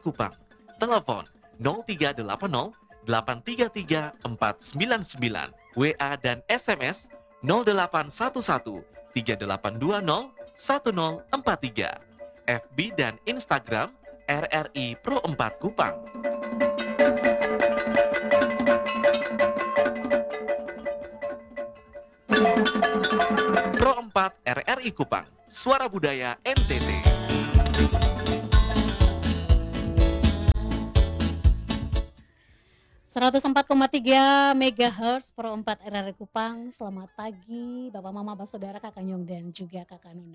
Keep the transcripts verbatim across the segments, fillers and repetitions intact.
Kupang. Telepon nol tiga delapan nol delapan tiga tiga empat sembilan sembilan, W A dan S M S nol delapan satu satu tiga delapan dua nol satu nol empat tiga, F B dan Instagram R R I Pro empat Kupang. Pro empat R R I Kupang, Suara Budaya N T T. seratus empat koma tiga megahertz Pro empat R R I Kupang. Selamat pagi Bapak Mama, Bapak Saudara, Kakak Nyong dan juga Kakak Nuna.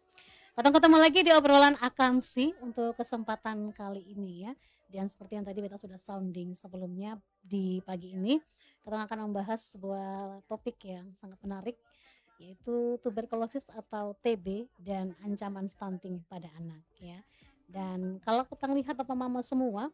Ketemu lagi di obrolan Akamsi untuk kesempatan kali ini ya. Dan seperti yang tadi kita sudah sounding sebelumnya di pagi ini, kita akan membahas sebuah topik yang sangat menarik, yaitu tuberkulosis atau T B dan ancaman stunting pada anak ya. Dan kalau kita lihat Bapak Mama semua,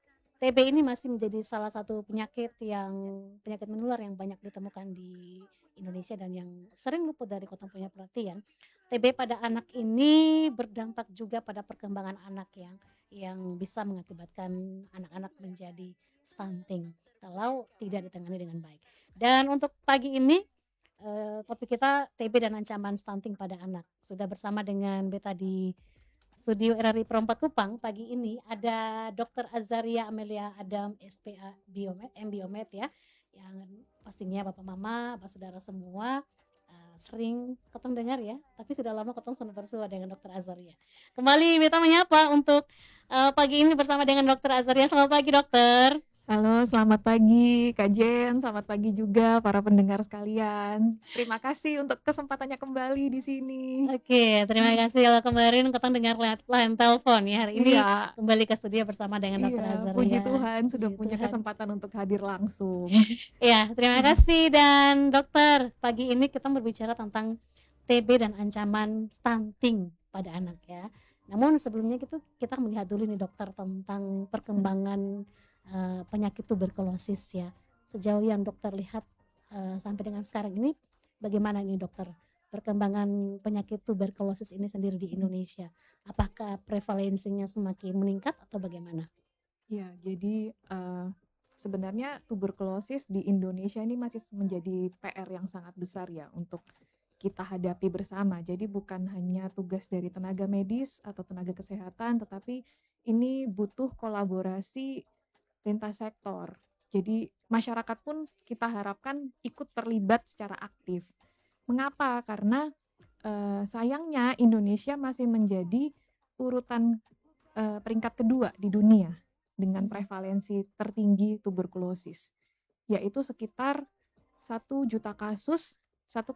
T B ini masih menjadi salah satu penyakit yang penyakit menular yang banyak ditemukan di Indonesia dan yang sering luput dari kota punya perhatian. T B pada anak ini berdampak juga pada perkembangan anak yang yang bisa mengakibatkan anak-anak menjadi stunting kalau tidak ditangani dengan baik. Dan untuk pagi ini eh, topik kita T B dan ancaman stunting pada anak. Sudah bersama dengan beta di Studio R R I Pro empat Kupang pagi ini ada Dokter Azaria Amelia Adam S P A Biomed, M Biomed ya, yang pastinya Bapak Mama, Bapak Saudara semua uh, sering ketong dengar ya, tapi sudah lama ketong sudah bersua dengan Dokter Azaria. Kembali beta menyapa untuk uh, pagi ini bersama dengan Dokter Azaria. Selamat pagi Dokter. Halo, selamat pagi Kak Jen, selamat pagi juga para pendengar sekalian. Terima kasih untuk kesempatannya kembali di sini. Oke, terima kasih. Kalau kemarin kita dengar line telepon ya, hari ini iya. kembali ke studio bersama dengan Dokter iya, Azaria. Puji Tuhan sudah Puji punya Tuhan. kesempatan untuk hadir langsung. Ya, terima kasih. Dan dokter, pagi ini kita berbicara tentang T B dan ancaman stunting pada anak ya. Namun sebelumnya itu kita melihat dulu nih dokter tentang perkembangan Uh, penyakit tuberkulosis ya. Sejauh yang dokter lihat uh, sampai dengan sekarang ini, bagaimana nih dokter perkembangan penyakit tuberkulosis ini sendiri di Indonesia? Apakah prevalensinya semakin meningkat atau bagaimana? Ya, jadi uh, sebenarnya tuberkulosis di Indonesia ini masih menjadi P R yang sangat besar ya untuk kita hadapi bersama. Jadi bukan hanya tugas dari tenaga medis atau tenaga kesehatan, tetapi ini butuh kolaborasi lintas sektor. Jadi masyarakat pun kita harapkan ikut terlibat secara aktif. Mengapa? Karena eh, sayangnya Indonesia masih menjadi urutan eh, peringkat kedua di dunia dengan prevalensi tertinggi tuberkulosis, yaitu sekitar satu juta kasus, satu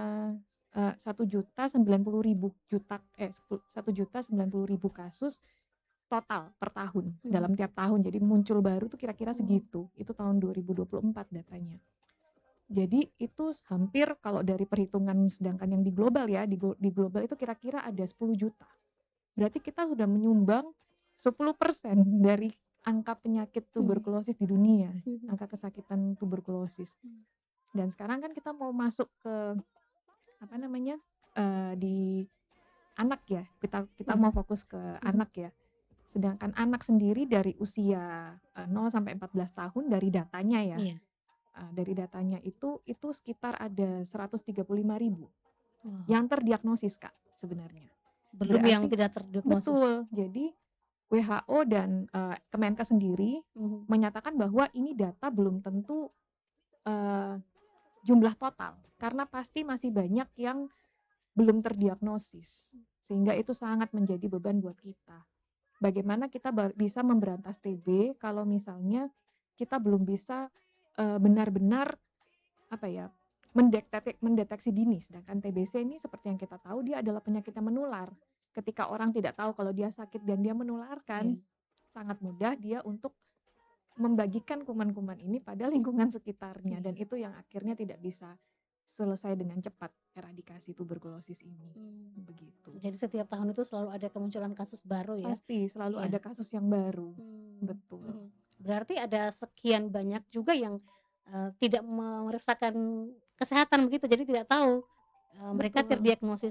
juta sembilan puluh ribu juta eh satu juta sembilan puluh ribu kasus total per tahun hmm. dalam tiap tahun. Jadi muncul baru tuh kira-kira segitu. Itu tahun dua ribu dua puluh empat datanya. Jadi itu hampir kalau dari perhitungan sedangkan yang di global ya, di, di global itu kira-kira ada sepuluh juta. Berarti kita sudah menyumbang sepuluh persen dari angka penyakit tuberkulosis di dunia, hmm. angka kesakitan tuberkulosis. Dan sekarang kan kita mau masuk ke apa namanya? Uh, di anak ya. Kita kita hmm. mau fokus ke hmm. anak ya. Sedangkan anak sendiri dari usia uh, nol sampai empat belas tahun dari datanya ya, iya. uh, dari datanya itu itu sekitar ada seratus tiga puluh lima ribu oh. yang terdiagnosis Kak sebenarnya. Belum Berarti, yang tidak terdiagnosis. Betul. Jadi W H O dan uh, Kemenkes sendiri uh-huh. menyatakan bahwa ini data belum tentu uh, jumlah total karena pasti masih banyak yang belum terdiagnosis sehingga itu sangat menjadi beban buat kita. Bagaimana kita bisa memberantas T B kalau misalnya kita belum bisa uh, benar-benar apa ya mendeteksi, mendeteksi dini. Sedangkan T B C ini seperti yang kita tahu dia adalah penyakit yang menular. Ketika orang tidak tahu kalau dia sakit dan dia menularkan, hmm. sangat mudah dia untuk membagikan kuman-kuman ini pada lingkungan sekitarnya, dan itu yang akhirnya tidak bisa selesai dengan cepat eradikasi tuberkulosis ini. Hmm. Begitu. Jadi setiap tahun itu selalu ada kemunculan kasus baru ya? Pasti, selalu ya. Ada kasus yang baru. Hmm. Betul. Hmm. Berarti ada sekian banyak juga yang uh, tidak memeriksakan kesehatan begitu, jadi tidak tahu uh, mereka terdiagnosis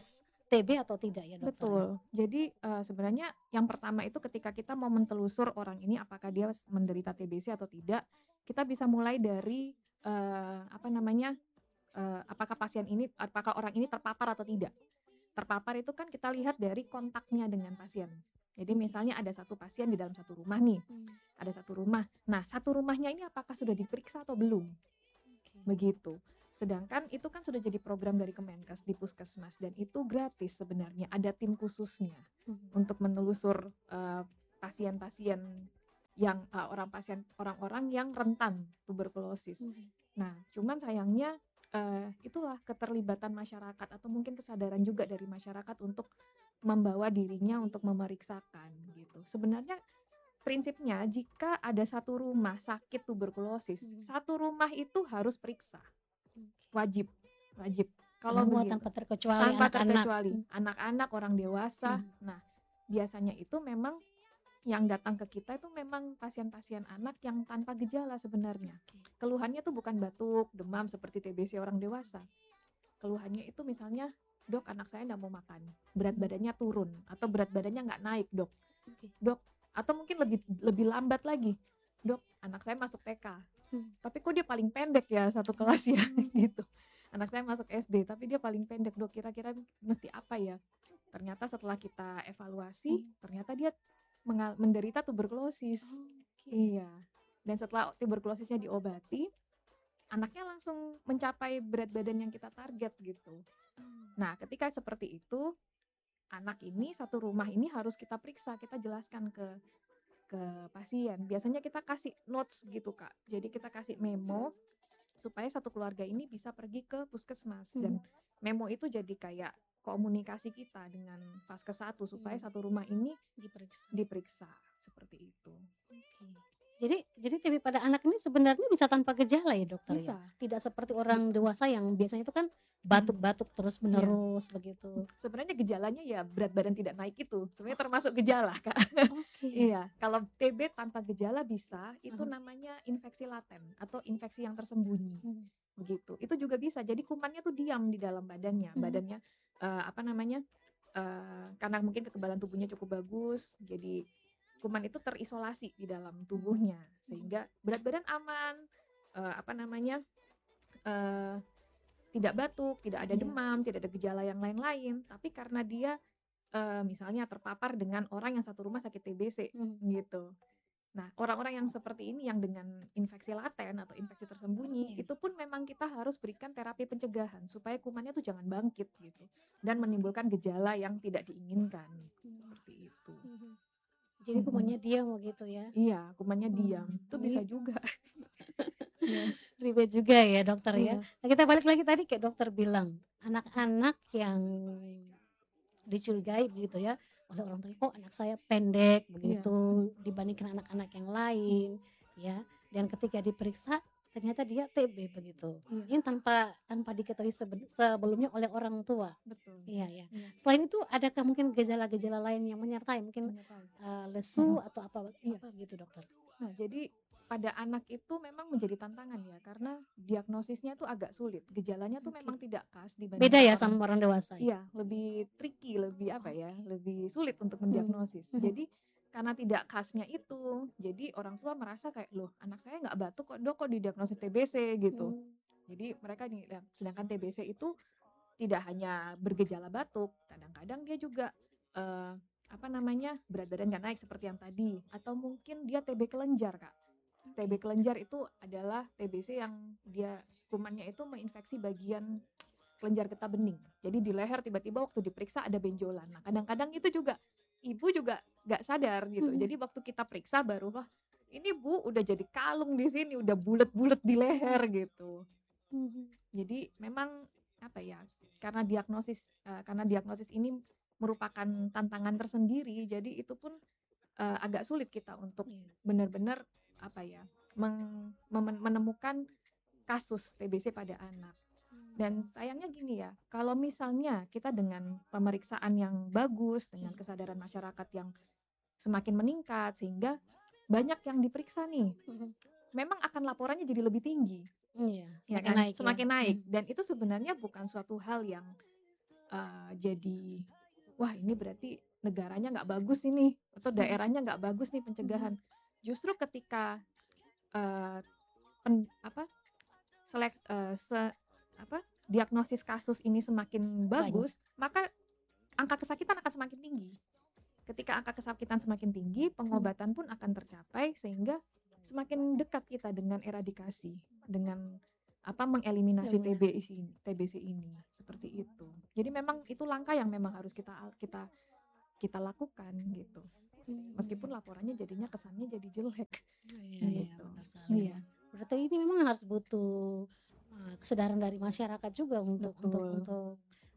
T B atau tidak ya dokter? Betul. Jadi uh, sebenarnya yang pertama itu ketika kita mau mentelusur orang ini apakah dia menderita T B C atau tidak, kita bisa mulai dari uh, apa namanya, uh, apakah pasien ini, apakah orang ini terpapar atau tidak. Terpapar itu kan kita lihat dari kontaknya dengan pasien. Jadi Oke. misalnya ada satu pasien di dalam satu rumah nih, Hmm. ada satu rumah. Nah satu rumahnya ini apakah sudah diperiksa atau belum? Oke. Begitu. Sedangkan itu kan sudah jadi program dari Kemenkes di puskesmas dan itu gratis sebenarnya. Ada tim khususnya Hmm. untuk menelusur uh, pasien-pasien yang uh, orang pasien orang-orang yang rentan tuberkulosis. Hmm. Nah, cuman sayangnya uh, itulah keterlibatan masyarakat atau mungkin kesadaran juga dari masyarakat untuk membawa dirinya untuk memeriksakan gitu. Sebenarnya prinsipnya jika ada satu rumah sakit tuberkulosis, Hmm. satu rumah itu harus periksa. Oke. Wajib, wajib. Kalau Semua begitu, tanpa terkecuali tanpa anak-anak. terkecuali Hmm. anak-anak, orang dewasa. Hmm. Nah, biasanya itu memang yang datang ke kita itu memang pasien-pasien anak yang tanpa gejala sebenarnya. Oke. Keluhannya tuh bukan batuk, demam seperti T B C orang dewasa. Keluhannya itu misalnya, dok anak saya nggak mau makan, berat Hmm. badannya turun atau berat badannya nggak naik dok. Oke. Dok, atau mungkin lebih lebih lambat lagi, dok anak saya masuk T K, Hmm. tapi kok dia paling pendek ya satu kelas ya Hmm. gitu. Anak saya masuk S D tapi dia paling pendek dok, kira-kira mesti apa ya? Ternyata setelah kita evaluasi, Hmm. ternyata dia mengal- menderita tuberkulosis. Oke. Iya. Dan setelah tuberkulosisnya diobati, anaknya langsung mencapai berat badan yang kita target gitu. Hmm. Nah, ketika seperti itu, anak ini satu rumah ini harus kita periksa, kita jelaskan ke ke pasien. Biasanya kita kasih notes gitu kak. Jadi kita kasih memo supaya satu keluarga ini bisa pergi ke puskesmas Hmm. dan memo itu jadi kayak komunikasi kita dengan vaskes satu supaya Hmm. satu rumah ini Diperiksa. diperiksa seperti itu. Oke. Jadi jadi T B pada anak ini sebenarnya bisa tanpa gejala ya dokter ya? Bisa. Tidak seperti orang Betul. dewasa yang biasanya itu kan batuk-batuk terus menerus begitu. Sebenarnya gejalanya ya berat badan tidak naik itu. Sebenarnya termasuk gejala kak. Oke. Iya, kalau T B tanpa gejala bisa, itu Mhm. namanya infeksi laten atau infeksi yang tersembunyi. Hmm. Begitu. Itu juga bisa. Jadi kumannya tuh diam di dalam badannya. Mhm. Badannya eh, apa namanya? eh, karena mungkin kekebalan tubuhnya cukup bagus, jadi kuman itu terisolasi di dalam tubuhnya sehingga berat badan aman, eh, apa namanya? eh, tidak batuk, tidak ada Iya. demam, tidak ada gejala yang lain-lain, tapi karena dia eh, misalnya terpapar dengan orang yang satu rumah sakit T B C Hmm. gitu. Nah, orang-orang yang seperti ini yang dengan infeksi laten atau infeksi tersembunyi, Iya. itu pun memang kita harus berikan terapi pencegahan supaya kumannya tuh jangan bangkit gitu dan menimbulkan gejala yang tidak diinginkan. Hmm. Seperti itu. Mhm. Jadi Mhm. kumannya diam begitu ya? Iya, kumannya Hmm. diam. Itu bisa Ini juga. Iya. ribet juga ya dokter ya. Iya. Nah, kita balik lagi tadi kayak dokter bilang, anak-anak yang dicurigai begitu ya oleh orang tua, kok anak saya pendek Iya. begitu dibandingkan anak-anak yang lain ya, dan ketika diperiksa ternyata dia T B begitu. Iya. Ini tanpa tanpa diketahui sebe- sebelumnya oleh orang tua. Betul. Iya ya. Iya. Selain itu adakah mungkin gejala-gejala lain yang menyertai mungkin Menyertai. eh, lesu Mm-mm. atau apa Iya. apa gitu dokter? Nah, jadi pada anak itu memang menjadi tantangan ya karena diagnosisnya tuh agak sulit. Gejalanya tuh Oke. memang tidak khas Beda dibandingkan ya orang. sama orang dewasa ya? Iya, lebih tricky, lebih apa ya, lebih sulit untuk Hmm. mendiagnosis. Mhm. Jadi karena tidak khasnya itu, jadi orang tua merasa kayak loh anak saya nggak batuk kok dok, kok didiagnosis T B C gitu. Hmm. Jadi mereka nih, nah, sedangkan T B C itu tidak hanya bergejala batuk, kadang-kadang dia juga eh, apa namanya berat badan nggak naik seperti yang tadi, atau mungkin dia T B kelenjar kak. T B Oke. kelenjar itu adalah T B C yang dia kumannya itu menginfeksi bagian kelenjar getah bening. Jadi di leher tiba-tiba waktu diperiksa ada benjolan. Nah kadang-kadang itu juga ibu juga nggak sadar gitu. Mhm. Jadi waktu kita periksa baru wah ini bu udah jadi kalung di sini, udah bulet-bulet di leher gitu. Mhm. Jadi memang apa ya? Karena diagnosis eh, karena diagnosis ini merupakan tantangan tersendiri. Jadi itu pun eh, agak sulit kita untuk Iya. benar-benar apa ya meng- mem- menemukan kasus T B C pada anak. Dan Hmm. sayangnya gini ya, kalau misalnya kita dengan pemeriksaan yang bagus, dengan kesadaran masyarakat yang semakin meningkat, sehingga banyak yang diperiksa nih, Mhm. memang akan laporannya jadi lebih tinggi, Iya, ya semakin kan? naik ya. Semakin naik. Mhm. Dan itu sebenarnya bukan suatu hal yang uh, jadi wah ini berarti negaranya nggak bagus ini atau Mhm. daerahnya nggak bagus nih pencegahan. Justru ketika uh, pen, apa selek uh, se, apa diagnosis kasus ini semakin Banyak. bagus, maka angka kesakitan akan semakin tinggi. Ketika angka kesakitan semakin tinggi, pengobatan pun akan tercapai sehingga semakin dekat kita dengan eradikasi, dengan apa mengeliminasi T B C ini, T B C ini seperti itu. Jadi memang itu langkah yang memang harus kita kita kita lakukan gitu. Meskipun laporannya jadinya kesannya jadi jelek. Iya, iya, Gitu. benar sekali. Iya. Berarti ini memang harus butuh uh, kesadaran dari masyarakat juga untuk untuk Betul. untuk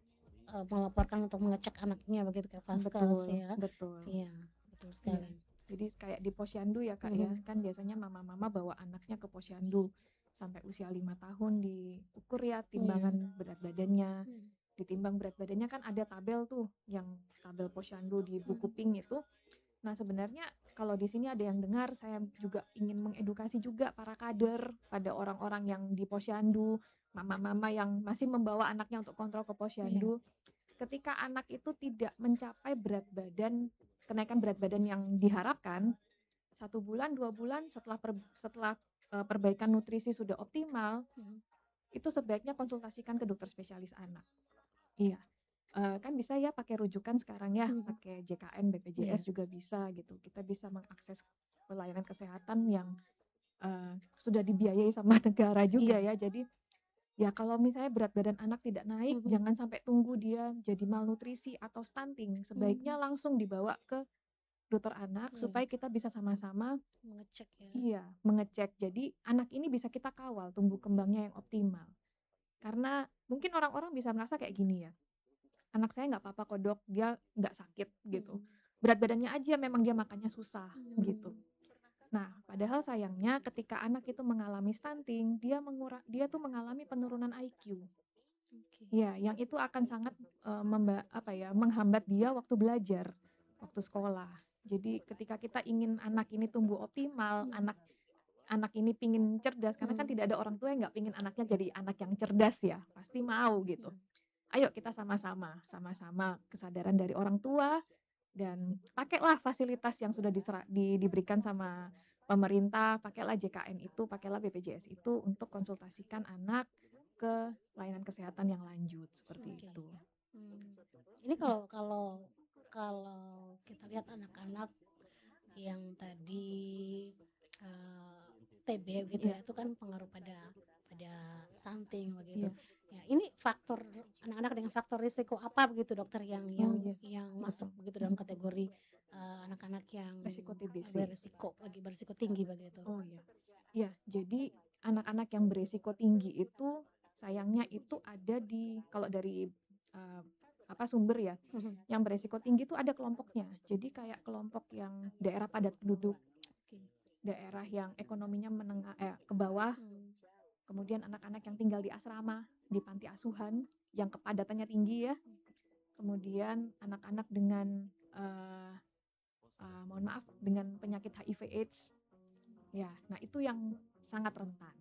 uh, melaporkan untuk mengecek anaknya begitu ke Vaskes Betul, ya. betul. Iya, betul sekali. Iya. Jadi kayak di posyandu ya Kak ya, Mhm. kan biasanya mama-mama bawa anaknya ke posyandu sampai usia lima tahun diukur ya timbangan berat badannya. Hmm. Ditimbang berat badannya kan ada tabel tuh yang tabel posyandu di buku Mhm. pink itu. Nah sebenarnya kalau di sini ada yang dengar, saya juga ingin mengedukasi juga para kader pada orang-orang yang di posyandu, mama-mama yang masih membawa anaknya untuk kontrol ke posyandu. Ketika anak itu tidak mencapai berat badan, kenaikan berat badan yang diharapkan, satu bulan, dua bulan setelah per, setelah uh, perbaikan nutrisi sudah optimal, Mhm. itu sebaiknya konsultasikan ke dokter spesialis anak. Iya. Uh, kan bisa ya pakai rujukan sekarang ya, Mhm. pakai J K N, B P J S Iya. juga bisa gitu. Kita bisa mengakses pelayanan kesehatan yang uh, sudah dibiayai sama negara juga Iya. ya. Jadi ya kalau misalnya berat badan anak tidak naik, Mhm. jangan sampai tunggu dia jadi malnutrisi atau stunting. Sebaiknya Mhm. langsung dibawa ke dokter anak Iya. supaya kita bisa sama-sama Mengecek ya. iya, mengecek. Jadi anak ini bisa kita kawal tumbuh kembangnya yang optimal. Karena mungkin orang-orang bisa merasa kayak gini ya, anak saya nggak apa-apa kok dok, dia nggak sakit gitu. Mhm. Berat badannya aja memang dia makannya susah Mhm. gitu. Nah, padahal sayangnya ketika anak itu mengalami stunting, dia mengura, dia tuh mengalami penurunan I Q. Oke. Ya, yang itu akan sangat uh, memba, apa ya, menghambat dia waktu belajar, waktu sekolah. Jadi ketika kita ingin anak ini tumbuh optimal, Mhm. anak anak ini pingin cerdas, karena kan Mhm. tidak ada orang tua yang nggak pingin anaknya jadi anak yang cerdas ya, pasti mau gitu. Mhm. Ayo kita sama-sama, sama-sama kesadaran dari orang tua dan pakailah fasilitas yang sudah disera, di, diberikan sama pemerintah, pakailah J K N itu, pakailah B P J S itu untuk konsultasikan anak ke layanan kesehatan yang lanjut seperti Oke. itu. Hmm. Ini kalau kalau kalau kita lihat anak-anak yang tadi uh, T B gitu Iya. ya, itu kan pengaruh pada pada stunting begitu. Iya. Ya, ini faktor anak-anak dengan faktor risiko apa begitu dokter yang Oh, yang yes. yang masuk Betul. begitu dalam kategori uh, anak-anak yang Resiko T B C. berisiko lagi berisiko tinggi begitu. Oh iya. Iya, jadi anak-anak yang berisiko tinggi itu sayangnya itu ada di kalau dari uh, apa sumber ya, Mhm. yang berisiko tinggi itu ada kelompoknya. Jadi kayak kelompok yang daerah padat penduduk, Oke. daerah yang ekonominya menengah eh, ke bawah, Hmm. kemudian anak-anak yang tinggal di asrama, di panti asuhan yang kepadatannya tinggi ya, kemudian anak-anak dengan uh, uh, mohon maaf dengan penyakit H I V AIDS, ya, nah itu yang sangat rentan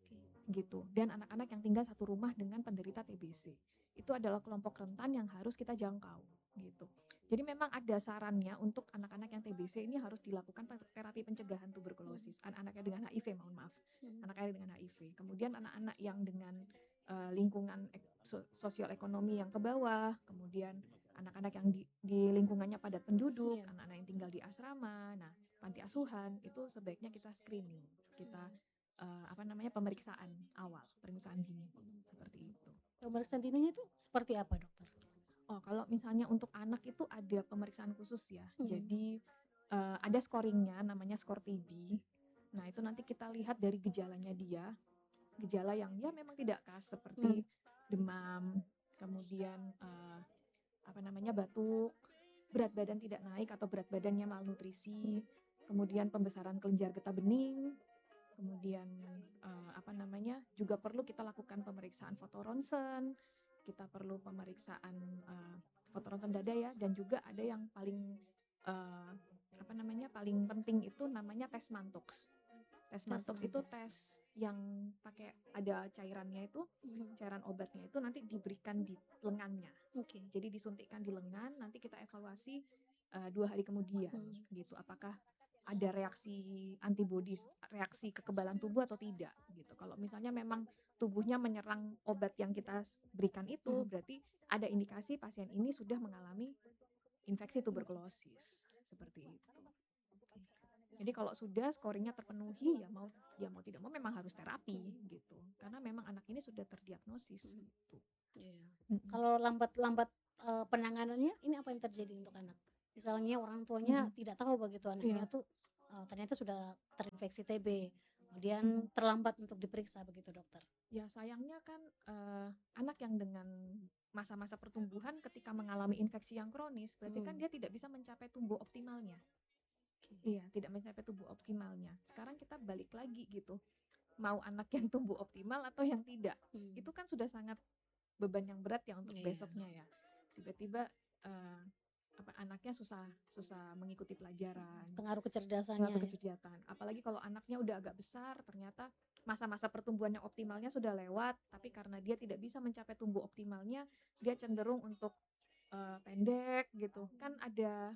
gitu. Dan anak-anak yang tinggal satu rumah dengan penderita T B C, itu adalah kelompok rentan yang harus kita jangkau gitu. Jadi memang ada sarannya untuk anak-anak yang T B C ini harus dilakukan terapi pencegahan tuberkulosis. Anak-anaknya dengan H I V, mohon maaf, anak-anaknya dengan H I V. Kemudian anak-anak yang dengan uh, lingkungan so sosial ekonomi yang ke bawah, kemudian anak-anak yang di, di lingkungannya padat penduduk, Iya. anak-anak yang tinggal di asrama, nah panti asuhan itu sebaiknya kita screening, kita uh, apa namanya pemeriksaan awal, pemeriksaan dini seperti itu. Pemeriksaan dininya itu seperti apa dokter? Oh, kalau misalnya untuk anak itu ada pemeriksaan khusus ya. Hmm. Jadi uh, ada scoringnya, namanya skor T B. Nah itu nanti kita lihat dari gejalanya dia, gejala yang ya memang tidak khas seperti Hmm. demam, kemudian uh, apa namanya batuk, berat badan tidak naik atau berat badannya malnutrisi, kemudian pembesaran kelenjar getah bening, kemudian uh, apa namanya juga perlu kita lakukan pemeriksaan foto ronsen, kita perlu pemeriksaan uh, foto ronsen dada ya, dan juga ada yang paling uh, apa namanya paling penting itu namanya tes Mantoux. Tes Mantoux itu tes yang pakai ada cairannya itu, Mhm. cairan obatnya itu nanti diberikan di lengannya. Oke. Jadi disuntikkan di lengan, nanti kita evaluasi uh, dua hari kemudian Hmm. gitu. Apakah ada reaksi antibodi, reaksi kekebalan tubuh atau tidak gitu. Kalau misalnya memang tubuhnya menyerang obat yang kita s- berikan itu, Hmm. berarti ada indikasi pasien ini sudah mengalami infeksi tuberkulosis seperti itu. Oke. Jadi kalau sudah scoringnya terpenuhi, ya mau ya mau tidak mau memang harus terapi Hmm. gitu. Karena memang anak ini sudah terdiagnosis. Hmm. Gitu. Iya. Mm-mm. Kalau lambat-lambat uh, penanganannya, ini apa yang terjadi untuk anak? Misalnya orang tuanya Mm-mm. tidak tahu begitu anaknya Iya. tuh uh, ternyata sudah terinfeksi T B, kemudian Mm-mm. terlambat untuk diperiksa begitu dokter. Ya sayangnya kan uh, anak yang dengan masa-masa pertumbuhan ketika mengalami infeksi yang kronis, berarti kan Hmm. dia tidak bisa mencapai tumbuh optimalnya. Oke. Iya, tidak mencapai tumbuh optimalnya. Sekarang kita balik lagi gitu. Mau anak yang tumbuh optimal atau yang tidak. Hmm. Itu kan sudah sangat beban yang berat ya untuk Iya. besoknya ya. Tiba-tiba uh, apa anaknya susah susah mengikuti pelajaran, Pengaruh kecerdasannya. pengaruh ya. kecerdasan. Apalagi kalau anaknya udah agak besar, ternyata masa-masa pertumbuhan yang optimalnya sudah lewat, tapi karena dia tidak bisa mencapai tumbuh optimalnya, dia cenderung untuk uh, pendek gitu. Kan ada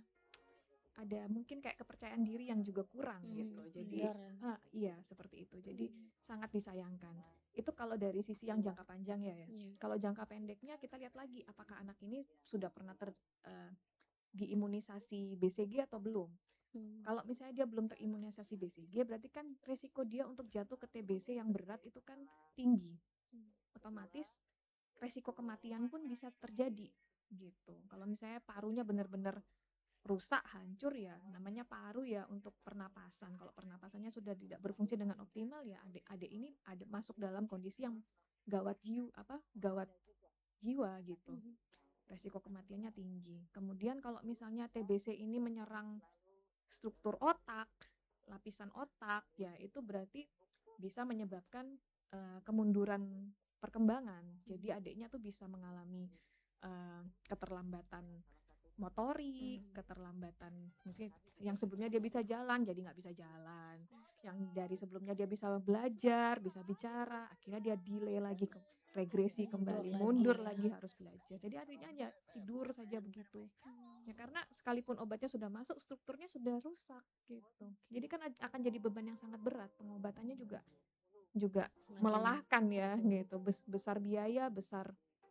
ada mungkin kayak kepercayaan diri yang juga kurang Hmm. gitu. Jadi Minder, ya. ah, iya seperti itu. Jadi Hmm. sangat disayangkan. Itu kalau dari sisi yang jangka panjang ya ya. Iya. Kalau jangka pendeknya kita lihat lagi apakah anak ini sudah pernah ter uh, diimunisasi B C G atau belum. Hmm. Kalau misalnya dia belum terimunisasi B C G, berarti kan risiko dia untuk jatuh ke T B C yang berat itu kan tinggi. Hmm. Otomatis risiko kematian pun bisa terjadi gitu. Kalau misalnya parunya benar-benar rusak, hancur ya, namanya paru ya untuk pernapasan. Kalau pernapasannya sudah tidak berfungsi dengan optimal ya adik-adik ini ada masuk dalam kondisi yang gawat jiwa apa gawat jiwa gitu. Hmm. Resiko kematiannya tinggi. Kemudian kalau misalnya T B C ini menyerang struktur otak, lapisan otak, ya itu berarti bisa menyebabkan uh, kemunduran perkembangan. Jadi adiknya tuh bisa mengalami uh, keterlambatan motorik, Hmm. keterlambatan, misalnya yang sebelumnya dia bisa jalan jadi nggak bisa jalan, yang dari sebelumnya dia bisa belajar, bisa bicara, akhirnya dia delay lagi ke regresi Mundur kembali, lagi mundur ya. lagi harus belajar. Jadi artinya aja tidur saja begitu. Hmm. Ya karena sekalipun obatnya sudah masuk, strukturnya sudah rusak gitu. Jadi kan a- akan jadi beban yang sangat berat. Pengobatannya juga juga Semakin melelahkan ya betul. gitu. Bes- besar biaya, besar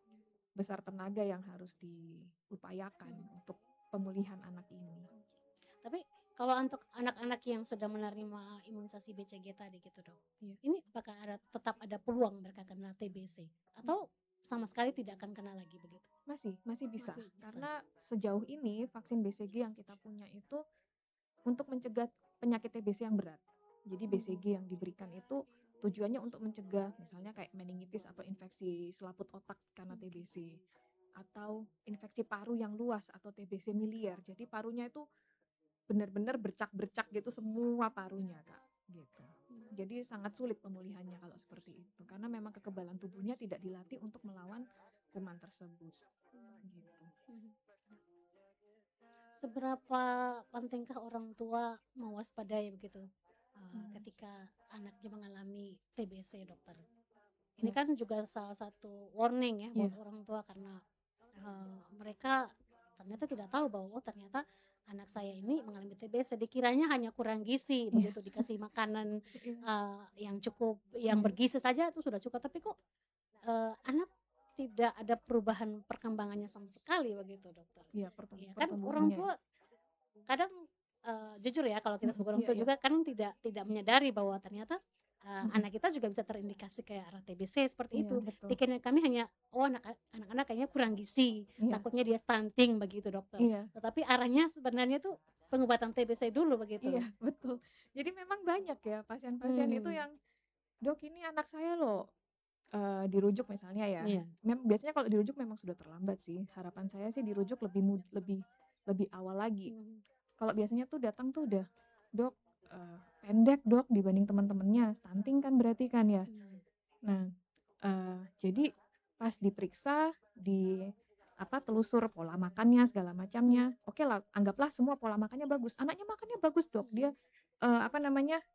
besar tenaga yang harus diupayakan Hmm. untuk pemulihan anak ini. Tapi kalau untuk anak-anak yang sudah menerima imunisasi B C G tadi gitu dok, Iya. ini apakah ada tetap ada peluang mereka kena T B C atau sama sekali tidak akan kena lagi begitu? Masih, masih bisa. Masih bisa. Karena sejauh ini vaksin B C G yang kita punya itu untuk mencegah penyakit T B C yang berat. Jadi B C G yang diberikan itu tujuannya untuk mencegah misalnya kayak meningitis atau infeksi selaput otak karena T B C, atau infeksi paru yang luas atau T B C miliar. Jadi parunya itu benar-benar bercak-bercak gitu semua parunya Kak gitu. Jadi sangat sulit pemulihannya kalau seperti itu karena memang kekebalan tubuhnya tidak dilatih untuk melawan kuman tersebut gitu. Seberapa pentingkah orang tua mewaspadai begitu uh, Hmm. ketika anaknya mengalami T B C dokter? Ini Ya. kan juga salah satu warning ya buat Ya. orang tua karena uh, mereka ternyata tidak tahu bahwa oh ternyata anak saya ini mengalami T B C, dikiranya hanya kurang gizi Ya. begitu dikasih makanan Ya. uh, yang cukup yang Ya. bergizi saja itu sudah cukup, tapi kok uh, anak tidak ada perubahan perkembangannya sama sekali begitu dokter. Iya, pertum- Ya kan pertumbuhannya. orang tua kadang uh, jujur ya kalau kita Mm-mm, sebagai orang iya, tua iya. juga kan tidak tidak menyadari bahwa ternyata uh, Mm-mm. anak kita juga bisa terindikasi kayak arah T B C seperti Iya, itu. betul. Pikiran kami hanya oh anak anak-anak kayaknya kurang gizi, Iya. takutnya dia stunting begitu dokter. Iya. Tetapi arahnya sebenarnya tuh pengobatan T B C dulu begitu. Iya, betul. Jadi memang banyak ya pasien-pasien Hmm. itu yang dok ini anak saya loh uh, dirujuk misalnya ya. Iya. Mem- biasanya kalau dirujuk memang sudah terlambat sih. Harapan saya sih dirujuk lebih mud- lebih lebih awal lagi. Hmm. Kalau biasanya tuh datang tuh udah dok uh, pendek dok dibanding teman-temannya, stunting kan berarti kan ya. Hmm. Nah uh, jadi pas diperiksa di apa telusur pola makannya segala macamnya, oke lah anggaplah semua pola makannya bagus, anaknya makannya bagus dok, dia uh, apa namanya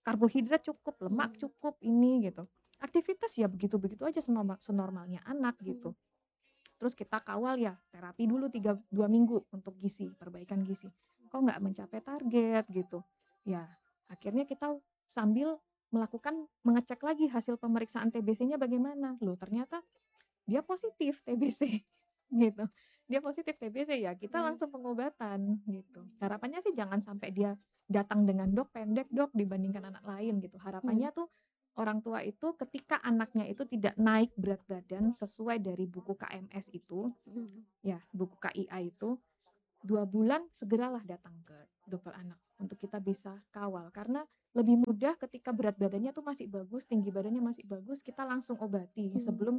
karbohidrat cukup, lemak Hmm. cukup, ini gitu. Aktivitas ya begitu-begitu aja senormal, senormalnya anak Hmm. gitu. Terus kita kawal ya terapi dulu tiga dua minggu untuk gizi, perbaikan gizi. Kok nggak mencapai target gitu. Ya, akhirnya kita sambil melakukan mengecek lagi hasil pemeriksaan T B C-nya bagaimana. Loh, ternyata dia positif T B C gitu. Dia positif T B C, ya kita Hmm. langsung pengobatan gitu. Harapannya sih jangan sampai dia datang dengan dok pendek dok dibandingkan anak lain gitu. Harapannya tuh orang tua itu ketika anaknya itu tidak naik berat badan sesuai dari buku K M S itu, Hmm. ya buku K I A itu, dua bulan segeralah datang ke dokter anak untuk kita bisa kawal. Karena lebih mudah ketika berat badannya tuh masih bagus, tinggi badannya masih bagus, kita langsung obati Hmm. sebelum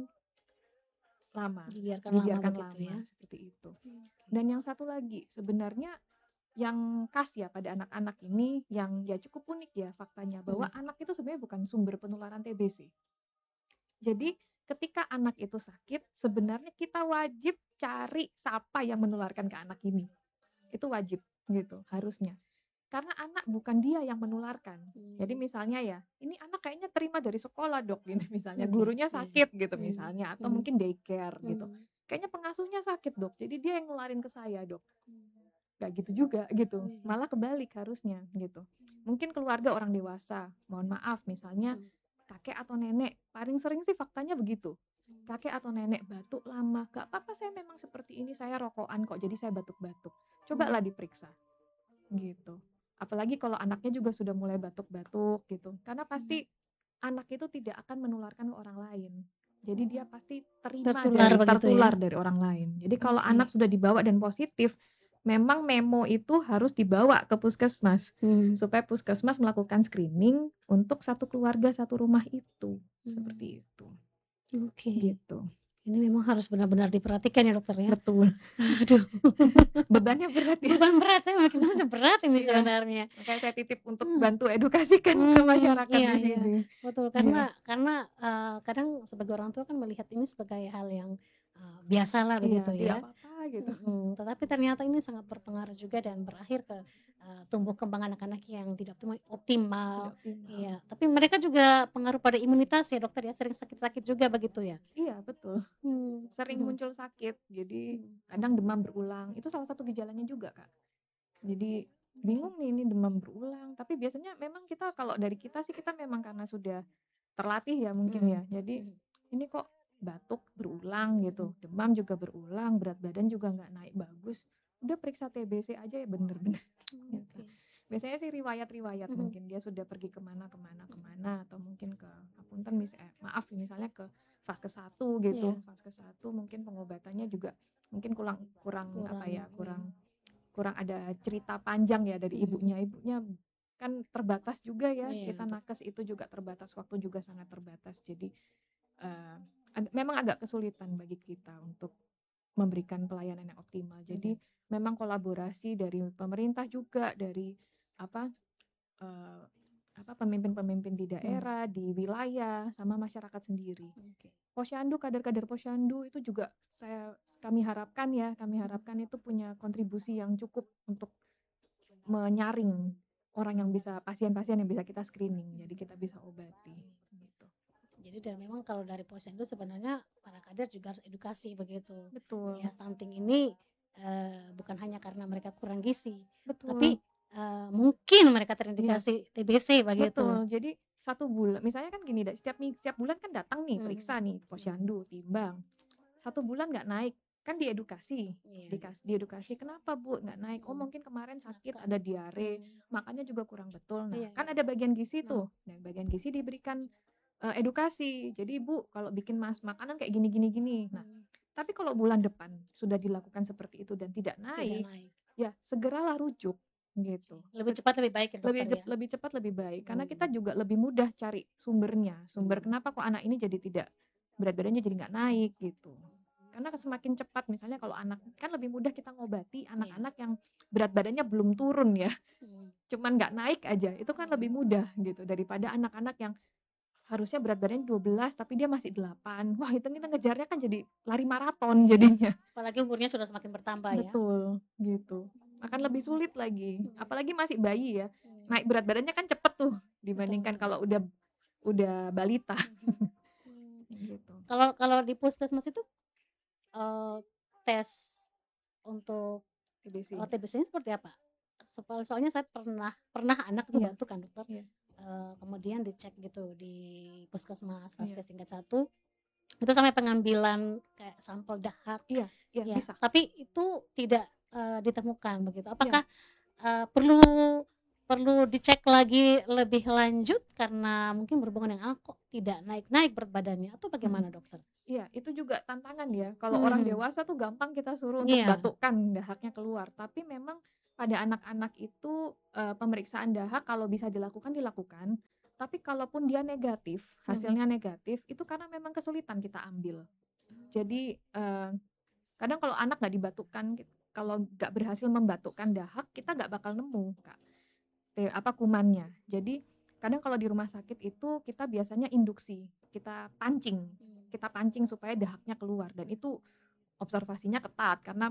lama, Dibiarkan lama dibiarkan begitu lama, ya. seperti itu. Hmm. Dan yang satu lagi, sebenarnya yang khas ya pada anak-anak ini, yang ya cukup unik ya faktanya, bahwa Hmm. anak itu sebenarnya bukan sumber penularan T B C. Jadi ketika anak itu sakit, sebenarnya kita wajib cari siapa yang menularkan ke anak ini. Itu wajib gitu, harusnya. Karena anak bukan dia yang menularkan. Jadi Hmm. misalnya ya, ini anak kayaknya terima dari sekolah dok, gitu misalnya, Oke. gurunya Iya. sakit gitu Hmm. misalnya, atau Hmm. mungkin daycare gitu. Hmm. Kayaknya pengasuhnya sakit dok, jadi dia yang nularin ke saya dok. Hmm. Gak gitu juga gitu, Iya. malah kebalik harusnya gitu. Mungkin keluarga orang dewasa, mohon maaf misalnya Hmm. kakek atau nenek, paling sering sih faktanya begitu. Kakek atau nenek batuk lama, gak apa-apa saya memang seperti ini, saya rokokan kok, jadi saya batuk-batuk. Cobalah Hmm. diperiksa gitu. Apalagi kalau anaknya juga sudah mulai batuk-batuk gitu, karena pasti anak itu tidak akan menularkan ke orang lain. Jadi dia pasti terima Tertular dari begitu ya. tertular dari orang lain. Jadi kalau Oke. anak sudah dibawa dan positif, memang memo itu harus dibawa ke puskesmas Hmm. supaya puskesmas melakukan screening untuk satu keluarga satu rumah itu. Seperti itu. Oke. Gitu. Ini memang harus benar-benar diperhatikan ya dokter ya. Betul. Aduh. Bebannya berat ya. Beban berat, saya makin merasa berat ini Iya. sebenarnya. Makanya saya titip untuk Hmm. bantu edukasikan ke Hmm, masyarakat iya, di iya. sini. Betul, Iya. karena karena eh, kadang sebagai orang tua kan melihat ini sebagai hal yang eh, biasa lah Iya, begitu tidak ya. apa-apa gitu. Mm-mm. Tetapi ternyata ini sangat berpengaruh juga dan berakhir ke eh, tumbuh kembang anak-anak yang tidak optimal. Tidak optimal. Iya, tapi mereka juga pengaruh pada imunitas ya dokter ya, sering sakit-sakit juga begitu ya. Iya, betul. Hmm. Sering Mhm. muncul sakit, jadi Hmm. kadang demam berulang. Itu salah satu gejalanya juga, Kak. Jadi bingung nih, ini demam berulang. Tapi biasanya memang kita, kalau dari kita sih, kita memang karena sudah terlatih ya mungkin Hmm. ya. Jadi Hmm. ini kok batuk berulang gitu, demam juga berulang, berat badan juga nggak naik bagus. Udah periksa T B C aja ya bener-bener. Gitu. Oke. Biasanya sih riwayat-riwayat, Mhm. mungkin dia sudah pergi kemana kemana kemana, atau mungkin ke apunten mis eh, maaf misalnya ke fase satu gitu. Iya. Fase satu mungkin pengobatannya juga mungkin kurang kurang apa ya, Kurang, kurang kurang ada cerita panjang ya dari Mhm. ibunya. Ibunya kan terbatas juga ya. Iya, Kita betul. nakes itu juga terbatas, waktu juga sangat terbatas. Jadi eh, ag- memang agak kesulitan bagi kita untuk memberikan pelayanan yang optimal. Jadi memang kolaborasi dari pemerintah juga, dari apa eh, apa pemimpin-pemimpin di daerah, di wilayah, sama masyarakat sendiri. Oke. Posyandu, kader-kader posyandu itu juga saya kami harapkan ya, kami harapkan itu punya kontribusi yang cukup untuk menyaring orang yang bisa, pasien-pasien yang bisa kita screening, jadi kita bisa obati. Gitu. Jadi dan memang kalau dari posyandu sebenarnya para kader juga harus edukasi begitu. Betul. Ya, stunting ini eh, bukan hanya karena mereka kurang gizi, Betul. tapi eh, mungkin mereka terindikasi T B C begitu. Betul. Jadi satu bulan, misalnya kan gini, setiap ming- setiap bulan kan datang nih Hmm. periksa nih posyandu, timbang. Satu bulan nggak naik, kan diedukasi, Iya. dikas, diedukasi kenapa bu nggak naik? Oh Hmm. mungkin kemarin sakit, Makan. ada diare, Hmm. makannya juga kurang betul. Nah Iya, kan iya. ada bagian gizi Nah. tuh, nah bagian gizi diberikan eh, edukasi. Jadi bu kalau bikin mas makanan kayak gini gini gini. Nah Hmm. tapi kalau bulan depan sudah dilakukan seperti itu dan tidak Tidak naik, naik. ya segeralah rujuk gitu. Lebih Se- cepat lebih baik ya dokter lebih ya. cep- lebih cepat lebih baik, karena Hmm. kita juga lebih mudah cari sumbernya, sumber Hmm. kenapa kok anak ini jadi tidak, berat badannya jadi nggak naik gitu. Karena semakin cepat, misalnya kalau anak kan lebih mudah kita ngobati anak-anak yang berat badannya belum turun ya, Hmm. cuman nggak naik aja, itu kan lebih mudah gitu daripada anak-anak yang harusnya berat badannya dua belas tapi dia masih delapan. Wah itu kita ngejarnya kan jadi lari maraton jadinya. Apalagi umurnya sudah semakin bertambah ya. Betul gitu, akan lebih sulit lagi, Hmm. apalagi masih bayi ya, Hmm. naik berat badannya kan cepet tuh dibandingkan Betul. kalau udah udah balita. Hmm. Gitu. Kalau kalau di puskesmas itu eh, tes untuk T B C. eh, T B C-nya seperti apa? Soal- Soalnya saya pernah pernah anak tuh Iya. batuk kan dokter. Iya. Eh, kemudian dicek gitu di puskesmas Iya. vaskes tingkat satu itu sampai pengambilan kayak sampel dahak Iya, iya ya, bisa. tapi itu tidak eh, ditemukan begitu. Iya. Apakah eh, perlu perlu dicek lagi lebih lanjut karena mungkin berhubungan dengan kok tidak naik-naik berat badannya atau Hmm. bagaimana dokter? Iya, itu juga tantangan ya. Kalau orang Hmm. dewasa tuh gampang kita suruh untuk Iya. batukkan dahaknya keluar. Tapi memang pada anak-anak itu eh, pemeriksaan dahak kalau bisa dilakukan dilakukan. Tapi kalaupun dia negatif, Hmm. hasilnya negatif, itu karena memang kesulitan kita ambil. Jadi eh, kadang kalau anak nggak dibatukkan, kalau nggak berhasil membatukkan dahak, kita nggak bakal nemu kak, te- apa kumannya. Jadi kadang kalau di rumah sakit itu kita biasanya induksi, kita pancing, Hmm. kita pancing supaya dahaknya keluar, dan itu observasinya ketat karena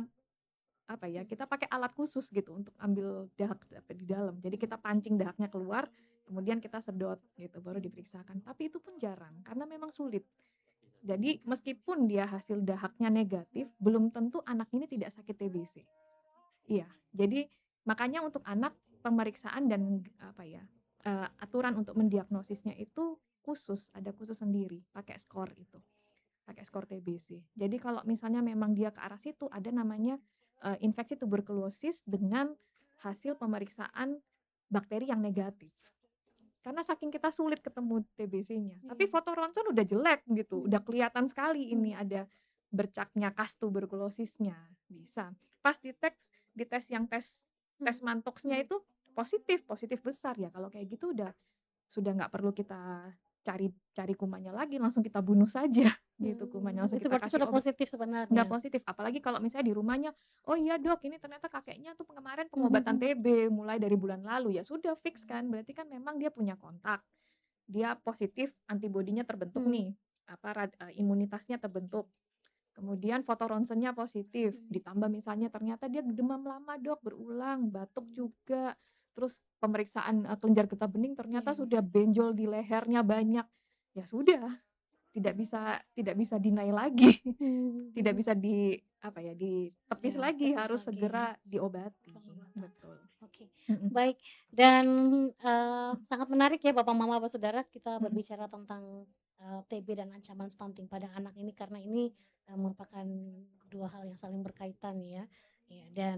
apa ya, kita pakai alat khusus gitu untuk ambil dahak di dalam. Jadi kita pancing dahaknya keluar, kemudian kita sedot gitu, baru diperiksakan. Tapi itu pun jarang karena memang sulit. Jadi meskipun dia hasil dahaknya negatif, belum tentu anak ini tidak sakit T B C. Iya, jadi makanya untuk anak pemeriksaan dan apa ya, eh, aturan untuk mendiagnosisnya itu khusus, ada khusus sendiri, pakai skor itu, pakai skor T B C. Jadi kalau misalnya memang dia ke arah situ, ada namanya eh, infeksi tuberkulosis dengan hasil pemeriksaan bakteri yang negatif. Karena saking kita sulit ketemu T B C-nya. Tapi Iya. foto ronsen udah jelek gitu, Hmm. udah kelihatan sekali ini Hmm. ada bercaknya kas tuberkulosisnya, bisa. Pas di tes, di tes yang tes tes Hmm. mantoxnya Hmm. itu positif, positif besar ya. Kalau kayak gitu udah sudah nggak perlu kita cari cari kumannya lagi, langsung kita bunuh saja gitu kumannya, Hmm. langsung Itu kita berarti kasih sudah obat. positif Udah sebenarnya. positif, apalagi kalau misalnya di rumahnya, oh iya dok, ini ternyata kakeknya tuh kemarin Hmm. pengobatan Hmm. T B mulai dari bulan lalu, ya sudah fix kan, berarti kan memang dia punya kontak, dia positif, antibodinya terbentuk Hmm. nih, apa rad- eh, imunitasnya terbentuk. Kemudian foto ronsennya positif, Hmm. ditambah misalnya ternyata dia demam lama dok, berulang, batuk Hmm. juga, terus pemeriksaan eh, kelenjar getah bening ternyata Iya. sudah benjol di lehernya banyak, ya sudah, tidak bisa tidak bisa deny lagi, Hmm. tidak Hmm. bisa di apa ya, ditepis Ya, lagi, tepis harus lagi. segera diobati. Pengobatan. Betul. Oke, Mm-mm. baik. Dan eh, sangat menarik ya Bapak Mama Bapak Saudara kita Mm-mm. berbicara tentang eh, T B dan ancaman stunting pada anak ini karena ini eh, merupakan dua hal yang saling berkaitan ya. Ya, dan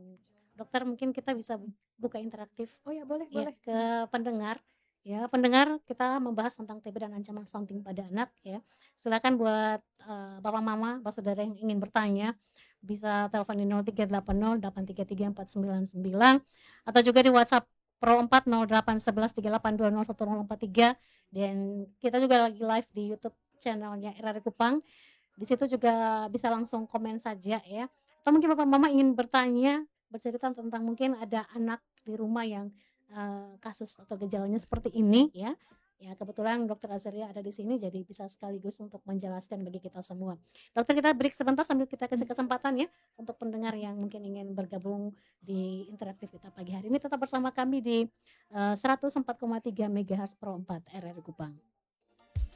dokter mungkin kita bisa buka interaktif Oh ya, boleh ya boleh. ke pendengar. Ya, pendengar kita membahas tentang T B dan ancaman stunting pada anak ya. Silakan buat eh, Bapak Mama, Bapak Saudara yang ingin bertanya bisa telepon di nol tiga delapan nol delapan tiga tiga empat sembilan sembilan atau juga di WhatsApp Pro empat nol delapan satu satu tiga delapan dua nol satu nol empat tiga, dan kita juga lagi live di YouTube channelnya R R Kupang. Di situ juga bisa langsung komen saja ya. Atau mungkin Bapak Mama ingin bertanya, bercerita tentang mungkin ada anak di rumah yang eh, kasus atau gejalanya seperti ini ya. Ya kebetulan Dokter Azaria ada di sini jadi bisa sekaligus untuk menjelaskan bagi kita semua. Dokter kita break sebentar sambil kita kasih kesempatan ya untuk pendengar yang mungkin ingin bergabung di interaktif kita pagi hari ini. Tetap bersama kami di eh, seratus empat koma tiga MHz Pro empat R R Kupang.